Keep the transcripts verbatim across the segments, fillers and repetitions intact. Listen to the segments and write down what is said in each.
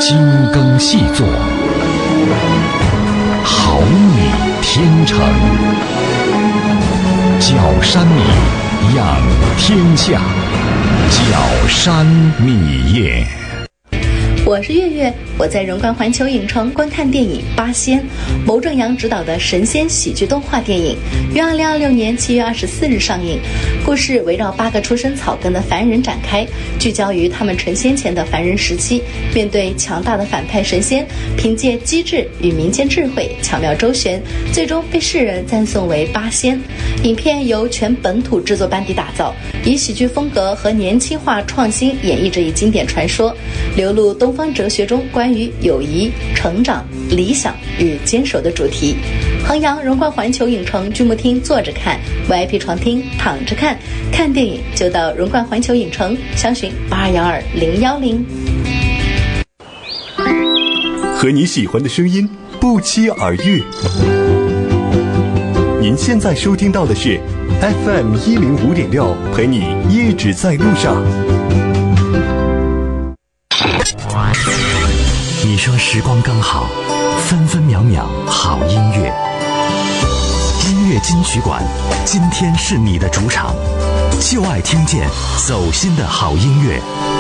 精耕细作，好米天成，角山米养天下，角山米业。 我是月月，我在荣冠环球影城观看电影《八仙》，牟正阳执导的神仙喜剧动画电影，于二零二六年七月二十四日上映。故事围绕八个出身草根的凡人展开，聚焦于他们成仙前的凡人时期，面对强大的反派神仙，凭借机智与民间智慧巧妙周旋，最终被世人赞颂为八仙。影片由全本土制作班底打造，以喜剧风格和年轻化创新演绎这一经典传说，流露东方哲学中关于友谊、成长、理想与坚守的主题。衡阳荣冠环球影城剧目厅坐着看， V I P 床厅躺着看，看电影就到荣冠环球影城，详询八二幺二零幺零。 和你喜欢的声音不期而遇。您现在收听到的是 F M 一零五点六，陪你一直在路上。 你说时光刚好，分分秒秒好音乐。音乐金曲馆，今天是你的主场，就爱听见走心的好音乐。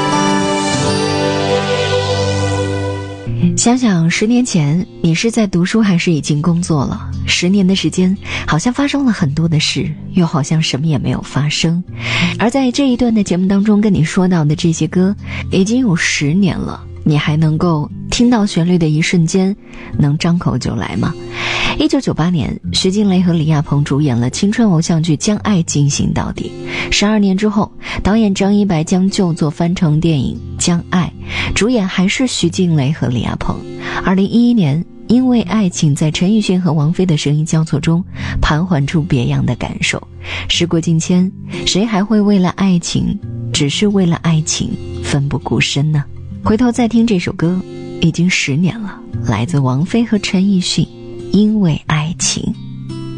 想想十年前你是在读书还是已经工作了？十年的时间好像发生了很多的事，又好像什么也没有发生。而在这一段的节目当中跟你说到的这些歌已经有十年了，你还能够听到旋律的一瞬间能张口就来吗？一九九八年，徐静蕾和李亚鹏主演了青春偶像剧《将爱进行到底》。十二年之后，导演张一白将旧作翻成电影《将爱》，主演还是徐静蕾和李亚鹏。二零一一年，因为爱情，在陈奕迅和王菲的声音交错中盘桓出别样的感受。时过境迁，谁还会为了爱情，只是为了爱情奋不顾身呢？回头再听这首歌，已经十年了，来自王菲和陈奕迅，因为爱情。